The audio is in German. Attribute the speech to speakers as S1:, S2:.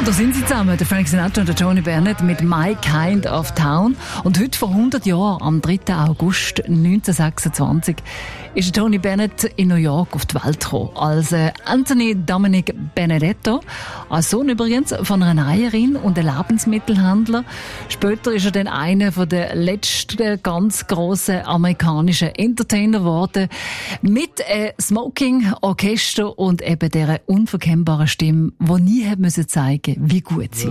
S1: Und da sind sie zusammen, der Frank Sinatra und der Tony Bennett mit My Kind of Town. Und heute vor 100 Jahren, am 3. August 1926, ist Tony Bennett in New York auf die Welt gekommen. Als Anthony Dominic Benedetto, als Sohn übrigens von einer Näherin und einem Lebensmittelhändler. Später ist er dann einer der letzten ganz grossen amerikanischen Entertainer geworden. Mit Smoking, Orchester und eben dieser unverkennbaren Stimme, die nie hat müssen zeigen, wie gut sie